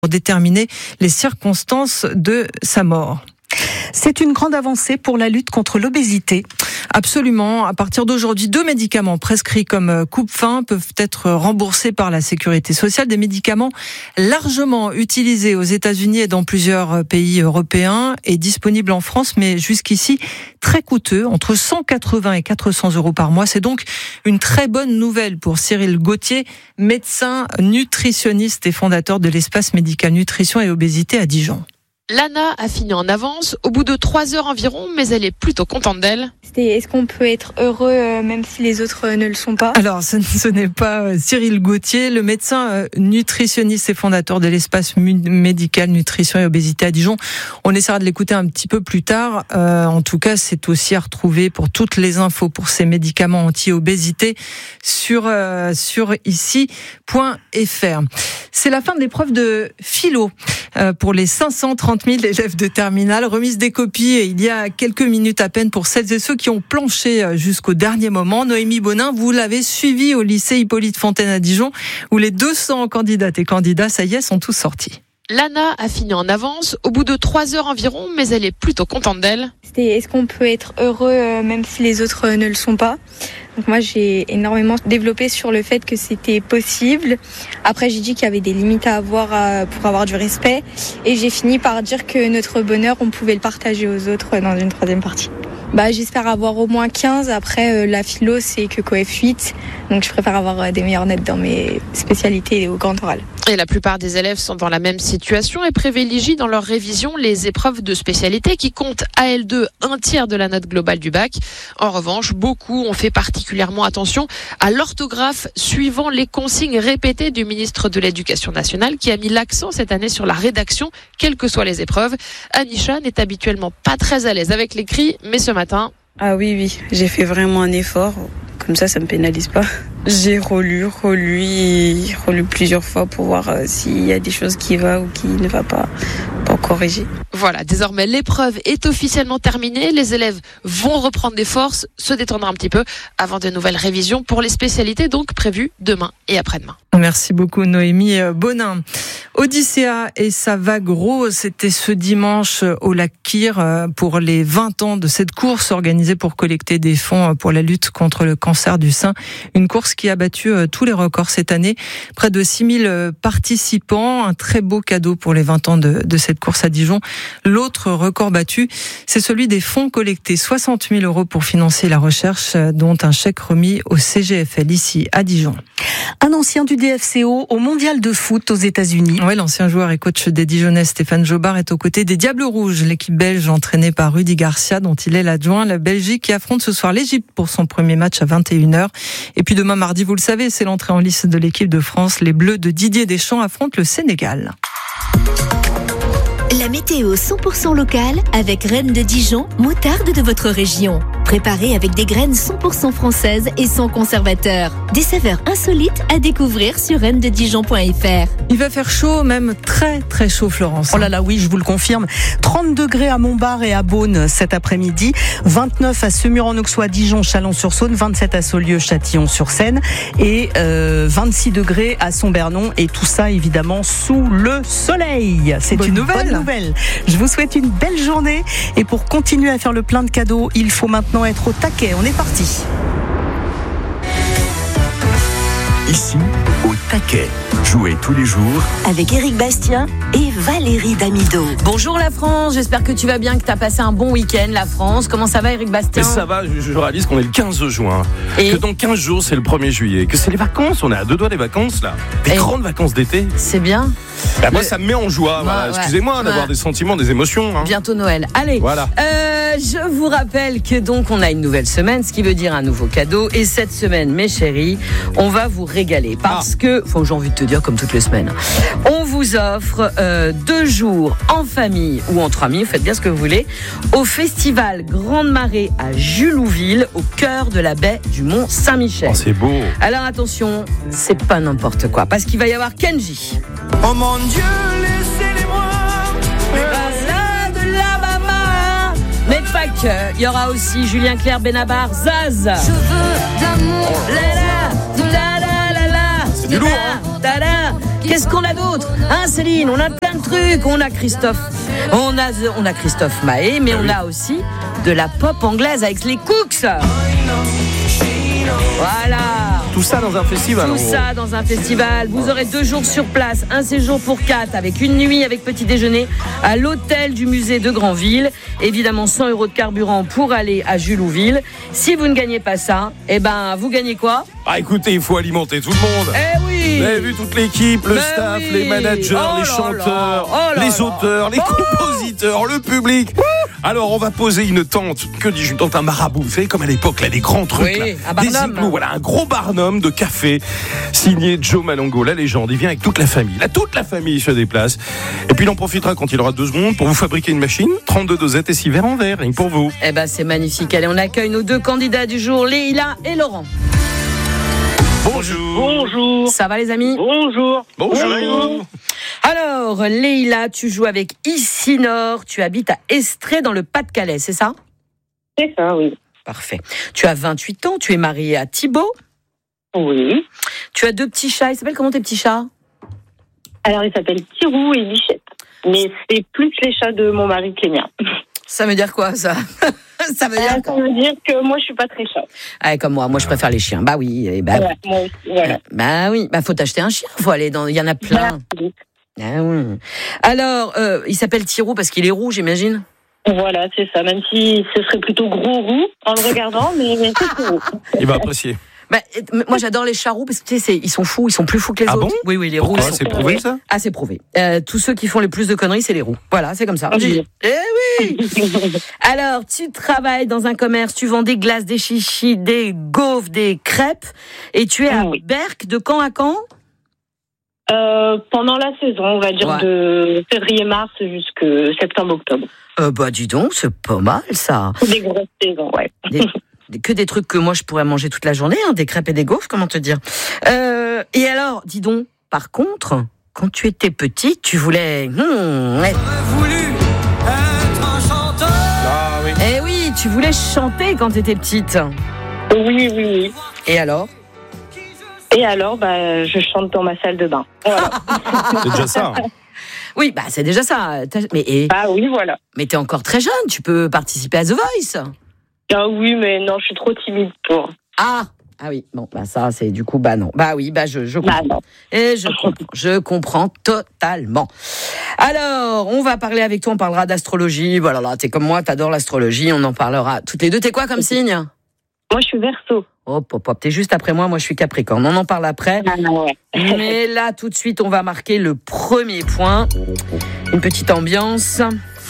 pour déterminer les circonstances de sa mort. C'est une grande avancée pour la lutte contre l'obésité. Absolument. À partir d'aujourd'hui, 2 médicaments prescrits comme coupe-faim peuvent être remboursés par la sécurité sociale. Des médicaments largement utilisés aux États-Unis et dans plusieurs pays européens et disponibles en France, mais jusqu'ici très coûteux, entre 180 et 400 euros par mois. C'est donc une très bonne nouvelle pour Cyril Gauthier, médecin nutritionniste et fondateur de l'espace médical nutrition et obésité à Dijon. Lana a fini en avance au bout de 3 heures environ, mais elle est plutôt contente d'elle. Est-ce qu'on peut être heureux même si les autres ne le sont pas ? Alors, ce n'est pas Cyril Gauthier, le médecin nutritionniste et fondateur de l'espace médical nutrition et obésité à Dijon. On essaiera de l'écouter un petit peu plus tard. En tout cas, c'est aussi à retrouver pour toutes les infos pour ces médicaments anti-obésité sur ici.fr. C'est la fin de l'épreuve de philo pour les 530 000 élèves de terminale. Remise des copies il y a quelques minutes à peine pour celles et ceux qui ont planché jusqu'au dernier moment. Noémie Bonin, vous l'avez suivi au lycée Hippolyte Fontaine à Dijon, où les 200 candidates et candidats, ça y est, sont tous sortis. Lana a fini en avance au bout de 3 heures environ, mais elle est plutôt contente d'elle. Est-ce qu'on peut être heureux même si les autres ne le sont pas ? Donc moi, j'ai énormément développé sur le fait que c'était possible. Après, j'ai dit qu'il y avait des limites à avoir pour avoir du respect. Et j'ai fini par dire que notre bonheur, on pouvait le partager aux autres dans une troisième partie. J'espère avoir au moins 15. Après, la philo, c'est que coef 8. Donc je préfère avoir des meilleures notes dans mes spécialités et au grand oral. Et la plupart des élèves sont dans la même situation et privilégient dans leur révision les épreuves de spécialité qui comptent à elles deux un tiers de la note globale du bac. En revanche, beaucoup ont fait particulièrement attention à l'orthographe suivant les consignes répétées du ministre de l'Éducation nationale qui a mis l'accent cette année sur la rédaction, quelles que soient les épreuves. Anisha n'est habituellement pas très à l'aise avec l'écrit, mais ce matin... Ah oui, j'ai fait vraiment un effort. Comme ça me pénalise pas. J'ai relu plusieurs fois pour voir s'il y a des choses qui vont ou qui ne vont pas pour corriger. Voilà, désormais l'épreuve est officiellement terminée. Les élèves vont reprendre des forces, se détendre un petit peu avant de nouvelles révisions pour les spécialités donc prévues demain et après-demain. Merci beaucoup Noémie Bonin. Odyssea et sa vague rose, c'était ce dimanche au lac Kyr pour les 20 ans de cette course organisée pour collecter des fonds pour la lutte contre le cancer du sein. Une course qui a battu tous les records cette année. Près de 6000 participants, un très beau cadeau pour les 20 ans de cette course à Dijon. L'autre record battu, c'est celui des fonds collectés. 60 000 euros pour financer la recherche, dont un chèque remis au CGFL ici à Dijon. Un ancien du DFCO au mondial de foot aux États-Unis. Oui, l'ancien joueur et coach des Dijonnais, Stéphane Jobard, est aux côtés des Diables Rouges, l'équipe belge entraînée par Rudy Garcia, dont il est l'adjoint. La Belgique qui affronte ce soir l'Égypte pour son premier match à 21h. Et puis demain mardi, vous le savez, c'est l'entrée en lice de l'équipe de France. Les Bleus de Didier Deschamps affrontent le Sénégal. La météo 100% locale avec Reine de Dijon, moutarde de votre région. Préparée avec des graines 100% françaises et sans conservateur. Des saveurs insolites à découvrir sur reinededijon.fr. Il va faire chaud, même très très chaud, Florence. Oh là là, oui, je vous le confirme. 30 degrés à Montbard et à Beaune cet après-midi. 29 à Semur-en-Auxois, Dijon, Chalon-sur-Saône. 27 à Saulieu, Châtillon-sur-Seine. Et 26 degrés à Sombernon. Et tout ça, évidemment, sous le soleil. C'est une bonne nouvelle. Je vous souhaite une belle journée. Et pour continuer à faire le plein de cadeaux, il faut maintenant être au taquet. On est parti. Ici, au taquet. Jouez tous les jours avec Éric Bastien et Valérie Damido. Bonjour la France, j'espère que tu vas bien, que tu as passé un bon week-end, la France. Comment ça va, Éric Bastien ? Mais ça va, je réalise qu'on est le 15 juin. Et que dans 15 jours, c'est le 1er juillet. Que c'est les vacances, on est à 2 doigts des vacances là. Des grandes vacances d'été. C'est bien. Moi, ça me met en joie. Voilà. Excusez-moi d'avoir des sentiments, des émotions. Bientôt Noël. Allez, voilà. Je vous rappelle que donc on a une nouvelle semaine, ce qui veut dire un nouveau cadeau. Et cette semaine, mes chéris, on va vous régaler. Parce que, j'ai envie de te dire comme toutes les semaines, on vous offre 2 jours en famille ou entre amis, faites bien ce que vous voulez, au festival Grande Marée à Julouville, au cœur de la baie du Mont Saint-Michel. Oh, c'est beau. Alors attention, c'est pas n'importe quoi, parce qu'il va y avoir Kenji. Oh mon Dieu, laissez-les-moi. De la maman. Mais pas que, il y aura aussi Julien Clerc, Benabar, Zaz. Je veux d'amour. C'est du lourd, hein. Qu'est-ce qu'on a d'autre, hein, Céline? On a plein de trucs. On a Christophe Maé, mais on a aussi de la pop anglaise avec les Cooks. Voilà. Tout ça dans un festival. Tout ça dans un festival. Vous aurez 2 jours sur place, un séjour pour 4 avec une nuit avec petit déjeuner à l'hôtel du musée de Granville. Évidemment 100 € de carburant pour aller à Julouville. Si vous ne gagnez pas ça, vous gagnez quoi? Ah écoutez, il faut alimenter tout le monde. Eh oui. Vous avez vu toute l'équipe, le staff, les managers, les chanteurs, les auteurs, les compositeurs, le public. Alors on va poser une tente, que dis-je, une tente, un marabout, vous savez comme à l'époque là, les grands trucs là, des igloos, voilà, un gros barnum de café signé Joe Malongo, la légende. Il vient avec toute la famille, toute la famille se déplace. Et puis il en profitera quand il aura 2 secondes pour vous fabriquer une machine, 32 dosettes et 6 verres en verre, rien que pour vous. Eh ben c'est magnifique. Allez, on accueille nos 2 candidats du jour, Leïla et Laurent. Bonjour. Bonjour. Ça va les amis? Bonjour. Bonjour. Alors, Leïla, tu joues avec Isinor, tu habites à Estrée dans le Pas-de-Calais, c'est ça? C'est ça, oui. Parfait. Tu as 28 ans, tu es mariée à Thibaut? Oui. Tu as 2 petits chats, ils s'appellent comment tes petits chats? Alors, ils s'appellent Tirou et Bichette. Mais c'est plus les chats de mon mari que les miens. Ça veut dire quoi, ça? Ça veut dire que moi, je suis pas très chat. Ah, comme moi je préfère les chiens. Bah oui. Moi aussi, voilà. Bah oui, faut t'acheter un chien, faut aller dans... Il y en a plein. Ah oui. Alors, il s'appelle Tirou parce qu'il est roux, j'imagine? Voilà, c'est ça. Même si ce serait plutôt gros roux en le regardant, mais c'est roux. Il va apprécier. Moi j'adore les chats roux parce que tu sais, ils sont fous, ils sont plus fous que les autres. Bon oui, les Pourquoi roux. C'est prouvé ça? Ah, c'est prouvé. Tous ceux qui font le plus de conneries, c'est les roux. Voilà, c'est comme ça. Oui. Eh oui. Alors, tu travailles dans un commerce, tu vends des glaces, des chichis, des gaufres, des crêpes, et tu es à Berck de quand à quand? Pendant la saison, on va dire de février-mars jusqu'à septembre-octobre. Dis donc, c'est pas mal ça. Des grosses saisons, ouais. Que des trucs que moi je pourrais manger toute la journée, hein, des crêpes et des gaufres, comment te dire. Et alors, dis donc, par contre, quand tu étais petite, tu voulais... voulu être un chanteur. Ah oui. Eh oui, tu voulais chanter quand tu étais petite. Oui. Et alors? Je chante dans ma salle de bain. Voilà. C'est déjà ça. Oui, c'est déjà ça. Oui, voilà. Mais t'es encore très jeune, tu peux participer à The Voice. Ah oui, mais non, je suis trop timide pour. Ah oui, bon, ça, c'est du coup, non. Je comprends. Non. Et je comprends totalement. Alors, on va parler avec toi, on parlera d'astrologie. Voilà, là, t'es comme moi, t'adores l'astrologie, on en parlera toutes les deux. T'es quoi comme signe? Moi, je suis Verseau. Hop, t'es juste après moi je suis Capricorne. On en parle après. Ouais. Mais là, tout de suite, on va marquer le premier point. Une petite ambiance.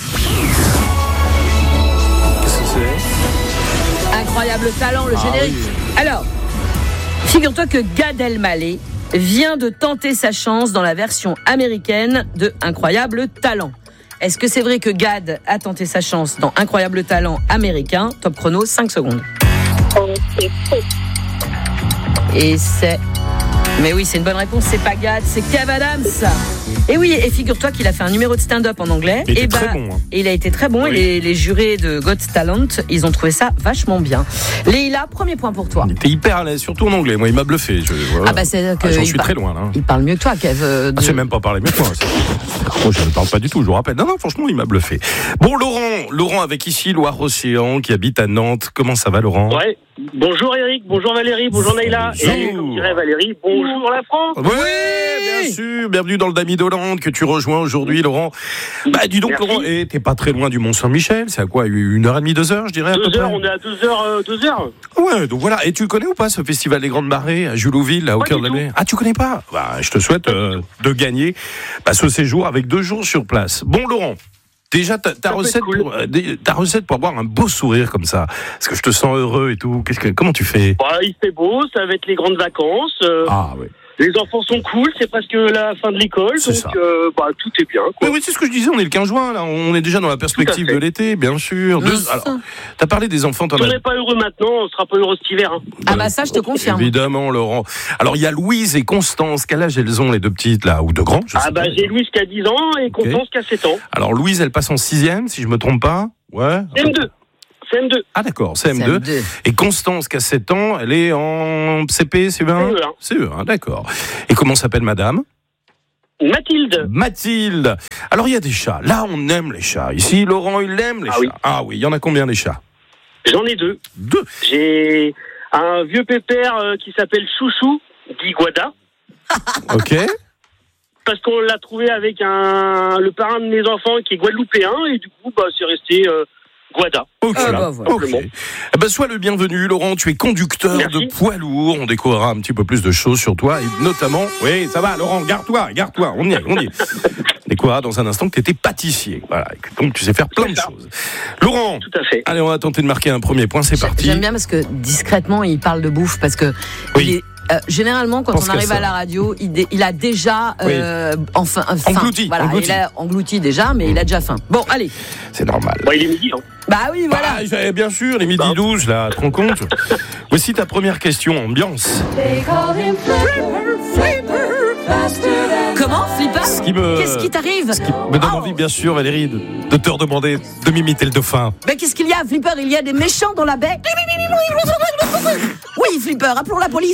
Incroyable talent, le générique. Oui. Alors, figure-toi que Gad Elmaleh vient de tenter sa chance dans la version américaine de Incroyable talent. Est-ce que c'est vrai que Gad a tenté sa chance dans Incroyable talent américain? Top chrono, 5 secondes. C'est faux. Et c'est... Mais oui, c'est une bonne réponse, c'est pas Gad, c'est Kev Adams. Et oui, et figure-toi qu'il a fait un numéro de stand-up en anglais. Il était très bon. Hein. Et il a été très bon, oui. Et les jurés de Got Talent, ils ont trouvé ça vachement bien. Leïla, premier point pour toi. Il était hyper à l'aise, surtout en anglais. Moi, il m'a bluffé. Voilà. C'est que j'en suis très loin, là. Il parle mieux que toi, Kev. C'est même pas parler mieux que moi. Moi, je ne parle pas du tout, je vous rappelle. Non, franchement, il m'a bluffé. Bon, Laurent avec ici Loire-Océan, qui habite à Nantes. Comment ça va, Laurent? Ouais. Bonjour Eric, bonjour Valérie, bonjour Leïla. Et comme dirait Valérie, bonjour la France. Oui, bien sûr. Bienvenue dans le Dami d'Hollande que tu rejoins aujourd'hui, Laurent. Dis donc, merci. Laurent, t'es pas très loin du Mont-Saint-Michel. C'est à quoi, 1h30, 2h, je dirais? 2h, on est à 2h. Ouais, donc voilà. Et tu connais ou pas ce festival des Grandes Marées à Julouville, là, au cœur de la mer? Ah, tu connais pas? Je te souhaite de gagner ce séjour avec 2 jours sur place. Bon, Laurent. Déjà, ta recette pour avoir un beau sourire comme ça. Parce que je te sens heureux et tout. Comment tu fais? Il fait beau, ça va être les grandes vacances. Oui. Les enfants sont cool, c'est presque la fin de l'école, donc tout est bien. Quoi. Oui, c'est ce que je disais, on est le 15 juin, là, on est déjà dans la perspective de l'été, bien sûr. Alors, t'as parlé des enfants, Si on n'est pas heureux maintenant, on sera pas heureux cet hiver. Hein. Ça, je te confirme. Évidemment, Laurent. Alors, il y a Louise et Constance, quel âge elles ont, les 2 petites, là, ou 2 grands? J'ai Louise qui a 10 ans et Constance qui a 7 ans. Alors, Louise, elle passe en 6e, si je me trompe pas. Ouais. CM2. Ah d'accord, CM2. Et Constance, qui a 7 ans, elle est en CP, CE1 CE1, d'accord. Et comment s'appelle madame? Mathilde. Mathilde. Alors, il y a des chats. Là, on aime les chats. Ici, Laurent, il aime les chats. Oui. Ah oui, il y en a combien, des chats? J'en ai 2. 2. J'ai un vieux pépère qui s'appelle Chouchou, dit Guada. Ok. Parce qu'on l'a trouvé avec le parrain de mes enfants qui est guadeloupéen, et du coup, c'est resté Guada. Ok. Okay. Eh ben, sois le bienvenu, Laurent. Tu es conducteur de poids lourd. On découvrira un petit peu plus de choses sur toi, et notamment. Oui, ça va, Laurent. Garde-toi. On y est. On découvrira dans un instant que tu étais pâtissier. Voilà. Donc, tu sais faire plein de choses. Laurent. Tout à fait. Allez, on va tenter de marquer un premier point. C'est parti. J'aime bien parce que discrètement, il parle de bouffe parce que. Oui. Généralement, quand on arrive à la radio, il a déjà faim. Englouti. Voilà, englouti. il a englouti déjà, mais il a déjà faim. Bon, allez. C'est normal. Il est midi, hein. Bah oui, voilà. Bien sûr, les midi 12, là, te rends compte. Voici ta première question, ambiance. Comment, Flipper? Qu'est-ce qui t'arrive? Ce qui me donne envie, bien sûr, Valérie, de te redemander de m'imiter le dauphin. Mais qu'est-ce qu'il y a, Flipper? Il y a des méchants dans la baie. Oui, Flipper, appelons la police.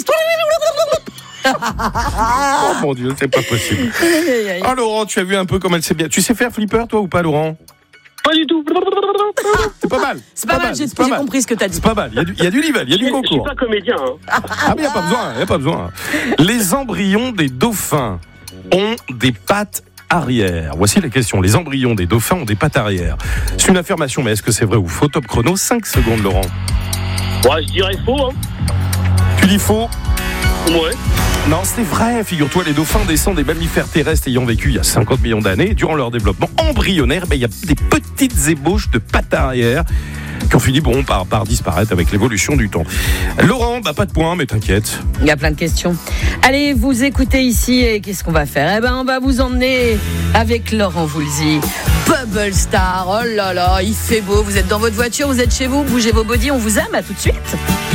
Oh mon Dieu, c'est pas possible. Ah, Laurent, tu as vu un peu comme elle sait bien. Tu sais faire Flipper, toi, ou pas, Laurent? Pas du tout. C'est pas mal. C'est pas mal, j'ai compris ce que t'as dit. C'est pas mal, il y a du niveau, il y a du concours. Je suis pas comédien. Hein. Ah, mais il n'y a pas besoin. Les embryons des dauphins ont des pattes arrière. Voici les questions. Les embryons des dauphins ont des pattes arrière. C'est une affirmation, mais est-ce que c'est vrai ou faux? Top chrono, 5 secondes, Laurent. Ouais, je dirais faux. Hein. Tu dis faux? Ouais. Non, c'est vrai. Figure-toi, les dauphins descendent des mammifères terrestres ayant vécu il y a 50 millions d'années. Durant leur développement embryonnaire, il y a des petites ébauches de pattes arrière qui ont fini par disparaître avec l'évolution du temps. Laurent, pas de points, mais t'inquiète. Il y a plein de questions. Allez, vous écoutez ici et qu'est-ce qu'on va faire? On va vous emmener avec Laurent Voulzy. Bubble Star, oh là là, il fait beau. Vous êtes dans votre voiture, vous êtes chez vous, bougez vos bodys, on vous aime, à tout de suite.